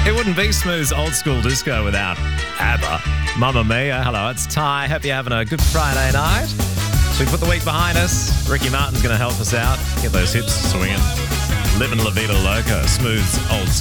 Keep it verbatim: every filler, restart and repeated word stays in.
It wouldn't be smooth old school disco without ABBA. Mamma Mia. Hello, it's Ty. Hope you're having a good Friday night. So we put the week behind us. Ricky Martin's going to help us out. Get those hips swinging. Living La Vida Loca. Smooth old